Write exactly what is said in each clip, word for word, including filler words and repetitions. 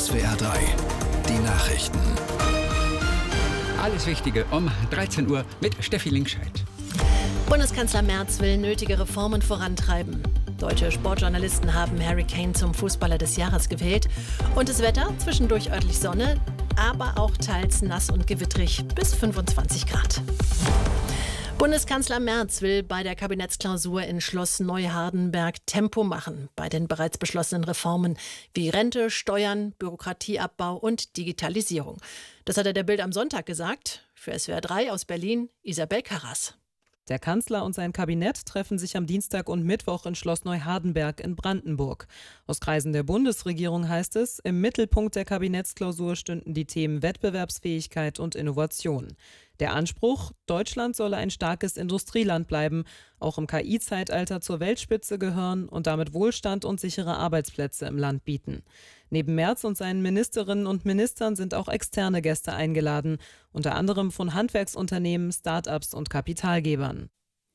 S W R drei, die Nachrichten. Alles Wichtige um dreizehn Uhr mit Steffi Linkscheid. Bundeskanzler Merz will nötige Reformen vorantreiben. Deutsche Sportjournalisten haben Harry Kane zum Fußballer des Jahres gewählt. Und das Wetter, zwischendurch örtlich Sonne, aber auch teils nass und gewittrig bis fünfundzwanzig Grad. Bundeskanzler Merz will bei der Kabinettsklausur in Schloss Neuhardenberg Tempo machen bei den bereits beschlossenen Reformen wie Rente, Steuern, Bürokratieabbau und Digitalisierung. Das hat er der Bild am Sonntag gesagt. Für S W R drei aus Berlin, Isabel Karras. Der Kanzler und sein Kabinett treffen sich am Dienstag und Mittwoch in Schloss Neuhardenberg in Brandenburg. Aus Kreisen der Bundesregierung heißt es, im Mittelpunkt der Kabinettsklausur stünden die Themen Wettbewerbsfähigkeit und Innovation. Der Anspruch, Deutschland solle ein starkes Industrieland bleiben, auch im K I-Zeitalter zur Weltspitze gehören und damit Wohlstand und sichere Arbeitsplätze im Land bieten. Neben Merz und seinen Ministerinnen und Ministern sind auch externe Gäste eingeladen, unter anderem von Handwerksunternehmen, Start-ups und Kapitalgebern.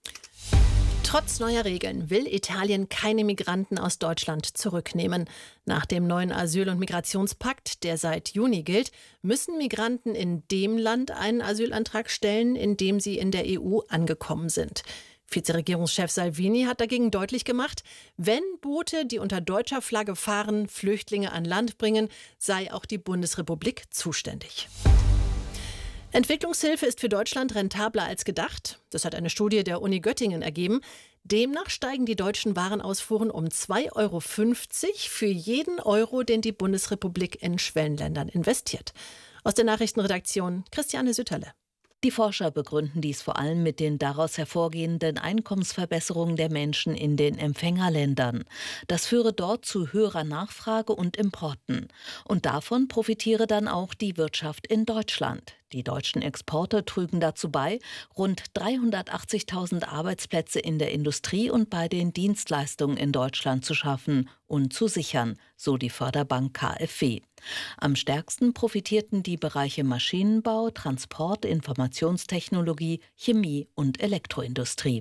Trotz neuer Regeln will Italien keine Migranten aus Deutschland zurücknehmen. Nach dem neuen Asyl- und Migrationspakt, der seit Juni gilt, müssen Migranten in dem Land einen Asylantrag stellen, in dem sie in der E U angekommen sind. Vizeregierungschef Salvini hat dagegen deutlich gemacht, wenn Boote, die unter deutscher Flagge fahren, Flüchtlinge an Land bringen, sei auch die Bundesrepublik zuständig. Entwicklungshilfe ist für Deutschland rentabler als gedacht. Das hat eine Studie der Uni Göttingen ergeben. Demnach steigen die deutschen Warenausfuhren um zwei Euro fünfzig für jeden Euro, den die Bundesrepublik in Schwellenländern investiert. Aus der Nachrichtenredaktion Christiane Sütterle. Die Forscher begründen dies vor allem mit den daraus hervorgehenden Einkommensverbesserungen der Menschen in den Empfängerländern. Das führe dort zu höherer Nachfrage und Importen. Und davon profitiere dann auch die Wirtschaft in Deutschland. Die deutschen Exporte trügen dazu bei, rund dreihundertachtzigtausend Arbeitsplätze in der Industrie und bei den Dienstleistungen in Deutschland zu schaffen und zu sichern, so die Förderbank K f W. Am stärksten profitierten die Bereiche Maschinenbau, Transport, Informationstechnologie, Chemie und Elektroindustrie.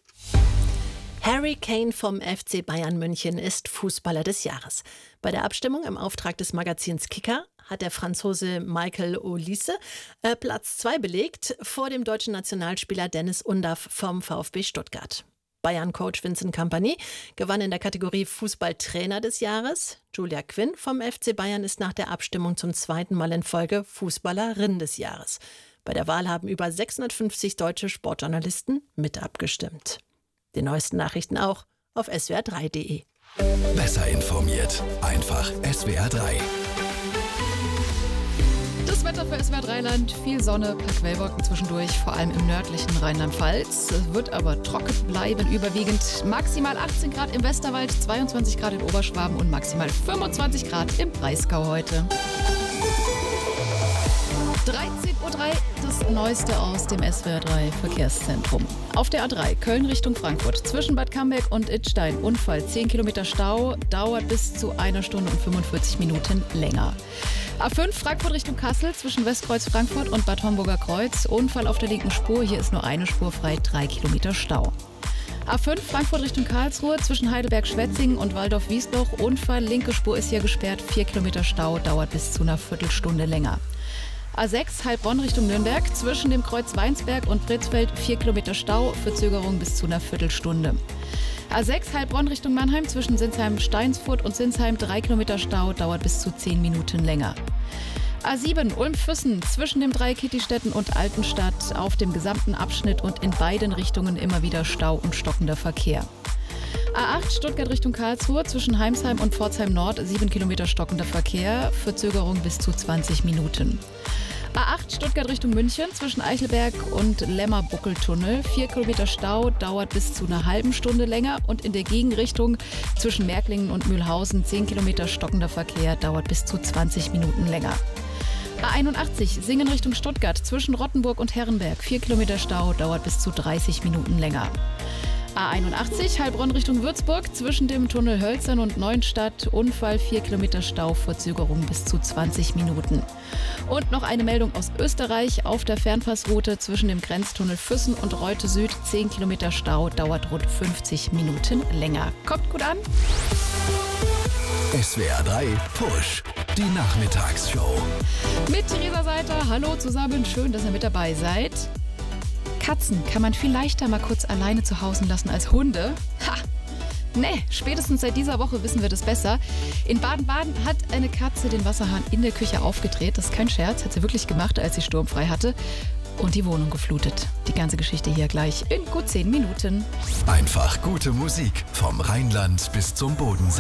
Harry Kane vom F C Bayern München ist Fußballer des Jahres. Bei der Abstimmung im Auftrag des Magazins Kicker hat der Franzose Michael Olise äh, Platz zwei belegt vor dem deutschen Nationalspieler Dennis Undaff vom VfB Stuttgart. Bayern-Coach Vincent Kompany gewann in der Kategorie Fußballtrainer des Jahres. Julia Quinn vom F C Bayern ist nach der Abstimmung zum zweiten Mal in Folge Fußballerin des Jahres. Bei der Wahl haben über sechshundertfünfzig deutsche Sportjournalisten mit abgestimmt. Die neuesten Nachrichten auch auf S W R drei punkt de. Besser informiert, einfach S W R drei. Das Wetter für S W R drei Land, viel Sonne, paar Quellwolken zwischendurch, vor allem im nördlichen Rheinland-Pfalz. Es wird aber trocken bleiben, überwiegend maximal achtzehn Grad im Westerwald, zweiundzwanzig Grad in Oberschwaben und maximal fünfundzwanzig Grad im Breisgau heute. dreizehn Uhr drei, das Neueste aus dem S W R drei Verkehrszentrum. Auf der A drei Köln Richtung Frankfurt zwischen Bad Camberg und Idstein Unfall, zehn Kilometer Stau, dauert bis zu einer Stunde und fünfundvierzig Minuten länger. A fünf Frankfurt Richtung Kassel zwischen Westkreuz Frankfurt und Bad Homburger Kreuz, Unfall auf der linken Spur, hier ist nur eine Spur frei, drei Kilometer Stau. A fünf Frankfurt Richtung Karlsruhe zwischen Heidelberg-Schwetzingen und Waldorf-Wiesloch, Unfall, linke Spur ist hier gesperrt, vier Kilometer Stau, dauert bis zu einer Viertelstunde länger. A sechs Heilbronn Richtung Nürnberg zwischen dem Kreuz Weinsberg und Pritzfeld, vier Kilometer Stau, Verzögerung bis zu einer Viertelstunde. A sechs Heilbronn Richtung Mannheim zwischen Sinsheim-Steinsfurt und Sinsheim, drei Kilometer Stau, dauert bis zu zehn Minuten länger. A sieben Ulm-Füssen zwischen dem Dreieck Kittistetten und Altenstadt auf dem gesamten Abschnitt und in beiden Richtungen immer wieder Stau und stockender Verkehr. A acht Stuttgart Richtung Karlsruhe zwischen Heimsheim und Pforzheim Nord, sieben Kilometer stockender Verkehr, Verzögerung bis zu zwanzig Minuten. A acht Stuttgart Richtung München zwischen Eichelberg und Lemmer-Buckeltunnel, vier Kilometer Stau, dauert bis zu einer halben Stunde länger und in der Gegenrichtung zwischen Märklingen und Mühlhausen, zehn Kilometer stockender Verkehr, dauert bis zu zwanzig Minuten länger. A einundachtzig Singen Richtung Stuttgart zwischen Rottenburg und Herrenberg, vier Kilometer Stau, dauert bis zu dreißig Minuten länger. A einundachtzig Heilbronn Richtung Würzburg zwischen dem Tunnel Hölzern und Neuenstadt, Unfall, vier Kilometer Stau, Verzögerung bis zu zwanzig Minuten. Und noch eine Meldung aus Österreich auf der Fernpassroute zwischen dem Grenztunnel Füssen und Reute Süd, zehn Kilometer Stau, dauert rund fünfzig Minuten länger. Kommt gut an. S W R drei Push. Die Nachmittagsshow. Mit Theresa Seiter. Hallo zusammen, schön, dass ihr mit dabei seid. Katzen kann man viel leichter mal kurz alleine zu Hause lassen als Hunde. Ha! Nee, spätestens seit dieser Woche wissen wir das besser. In Baden-Baden hat eine Katze den Wasserhahn in der Küche aufgedreht. Das ist kein Scherz, hat sie wirklich gemacht, als sie sturmfrei hatte. Und die Wohnung geflutet. Die ganze Geschichte hier gleich in gut zehn Minuten. Einfach gute Musik vom Rheinland bis zum Bodensee.